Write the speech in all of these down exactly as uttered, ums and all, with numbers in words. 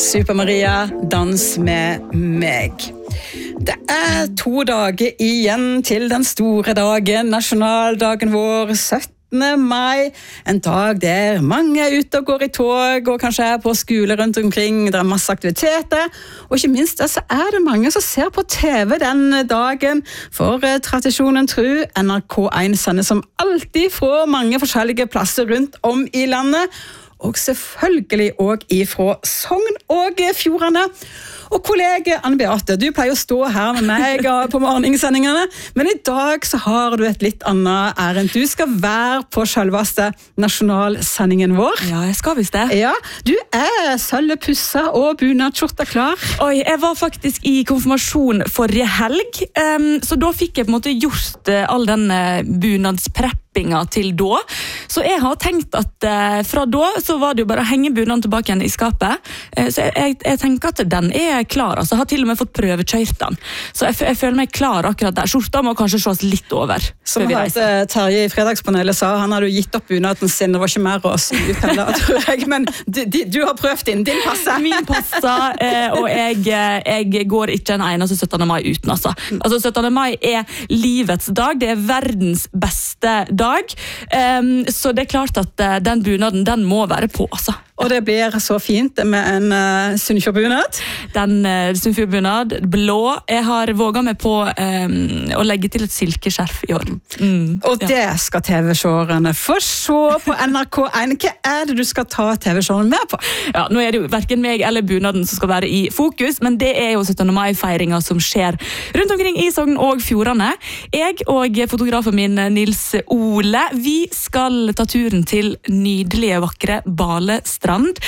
Super-Maria, dans med meg. Det er to dager igjen til den store dagen, nasjonaldagen vår, syttende mai. En dag der mange er ute og går i tog, og kanskje er på skole rundt omkring. Det er masse aktiviteter, og ikke minst så er det mange som ser på T V den dagen. For tradisjonen tro, N R K en sender som alltid fra mange forskjellige plasser rundt om i landet, og selvfølgelig også ifra Sogn og Fjordane. Og kollega Anne Beate, du pleier å stå her med meg på morgensendingene, men i dag så har du et litt annet ærend. Du skal være på selveste nasjonalsendingen vår. Ja, jeg skal visst det. Ja, du er sølvpussa og bunadskjorta klar. Oi, jeg var faktisk i konfirmasjon forrige helg, um, så da fikk jeg på en måte gjort uh, all den uh, bunadspreppinga til da. Så jeg har tenkt at uh, fra da så var det jo bare å henge bunaden tilbake igjen i skapet. Uh, så jeg, jeg, jeg tenker at den er klar, altså jeg har til og med fått prøvekjørt den. Så jeg, jeg føler meg klar akkurat der. Skjorta må kanskje ses litt over. Som Terje i Fredagspanelet sa, han hadde jo gitt opp bunaden sin, det var ikke mer å sy ut heller, tror jeg. Men du, du har prøvd din, din passer. Min passer, eh, og jeg, jeg går ikke en eneste syttende mai uten, altså. Altså syttende mai er livets dag, det er verdens beste dag. Um, så det er klart at uh, den bunaden, den må være på, altså. Og det blir så fint med en uh, Sunnfjordbunad. Den uh, Sunnfjordbunad, blå. Jeg har våget meg på um, å legge til et silkeskjerf i år. Mm, og ja. Det skal T V-seerne få se på N R K en. Hva er det du skal ta T V-seerne med på? Ja, nå er det jo hverken meg eller bunaden som skal være i fokus, men det er jo syttende mai-feiringa som skjer rundt omkring i Sogn og Fjordane. Jeg og fotografen min Nils Ole, vi skal ta turen til nydelige, vakre Balestrand.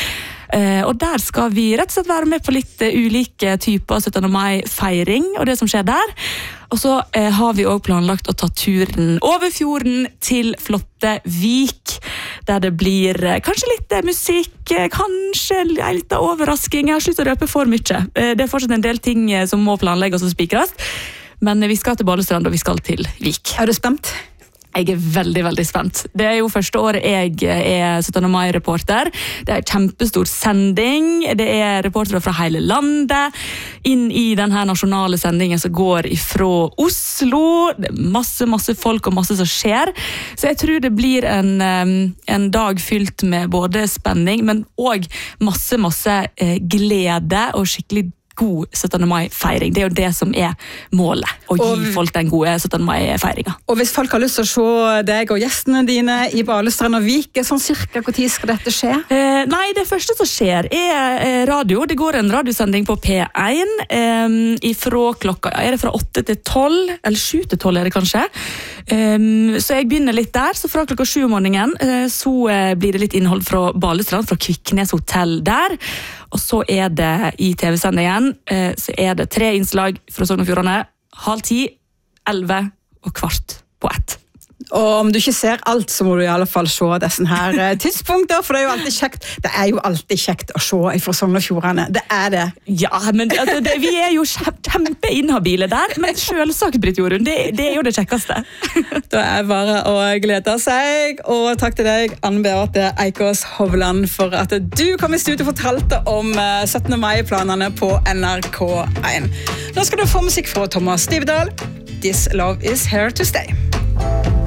Uh, og der skal vi rett og slett være med på litt uh, ulike typer syttende mai-feiring og det som skjer der. Og så uh, har vi også planlagt å ta turen over fjorden til flotte Vik, der det blir uh, kanskje litt uh, musikk, uh, kanskje en liten overrasking. Jeg har sluttet å røpe for mye. Uh, det er fortsatt en del ting uh, som må planlegges og spikres, men uh, vi skal til Balestrand og vi skal til Vik. Er du spent? Jeg er veldig, veldig spent. Det er jo første året jeg er syttende mai-reporter. Det er en kjempestor sending. Det er reportere fra hele landet. Inn i denne nasjonale sendingen som går ifra Oslo. Det er masse, masse folk og masse som skjer. Så jeg tror det blir en, en dag fylt med både spenning, men også masse, masse glede og skikkelig god syttende mai-feiring. Det er jo det som er målet, å gi og, folk den gode syttende mai-feiringa. Og hvis folk har lyst til å se deg og gjestene dine i Balestrand og Vik, sånn cirka hvor tid skal dette skje? Eh, nei, det første som skjer er radio. Det går en radiosending på P en eh, ifra klokka, er det fra åtte til tolv, eller sju til tolv er det kanskje. Um, så jeg begynner litt der, så fra klokka sju om morgenen uh, så uh, blir det litt innhold fra Balestrand, fra Kviknes hotell der, og så er det i T V-sendingen uh, så er det tre innslag fra Sogn og Fjordane, halv ti, elleve og kvart på ett. Og om du ikke ser alt, så må du i alle fall se disse her tidspunkter, for det er jo alltid kjekt, det er jo alltid kjekt å se fra Sogn og Fjordane. Det er det. Ja, men det, altså, det, vi er jo kjempeinhabile der, men selvsagt, Britt Jorunn, det, det er jo det kjekkeste. Da er det bare å glede seg, og takk til deg, Anne Beate Eikås Hovland, for at du kom i studio og fortalte om syttende mai-planene på N R K en. Nå skal du få musikk fra Thomas Stivedal. This love is here to stay.